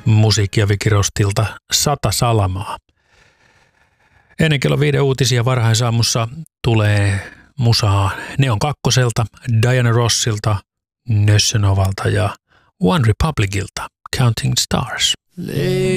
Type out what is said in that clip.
musiikkia Viki Rostilta 100 salamaa. Ennen kello 5 uutisia varhaisaamussa tulee musaa Neon Kakkoselta, Diana Rossilta, Nössönovalta ja One Republicilta, Counting Stars.